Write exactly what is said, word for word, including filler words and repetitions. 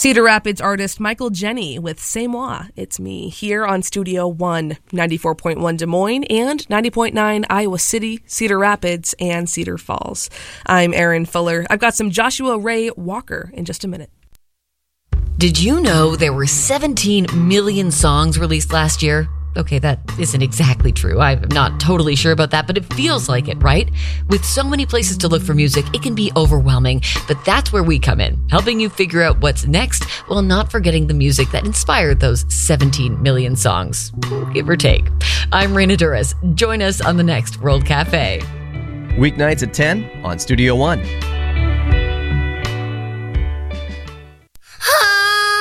Cedar Rapids artist Michael Jenny with C'est Moi, It's Me, here on Studio One, ninety-four point one Des Moines and ninety point nine Iowa City, Cedar Rapids, and Cedar Falls. I'm Erin Fuller. I've got some Joshua Ray Walker in just a minute. Did you know there were seventeen million songs released last year? Okay, that isn't exactly true. I'm not totally sure about that, but it feels like it, right? With so many places to look for music, it can be overwhelming, but that's where we come in, helping you figure out what's next while not forgetting the music that inspired those seventeen million songs, give or take. I'm Raina Duras. Join us on the next World Cafe. Weeknights at ten on Studio One.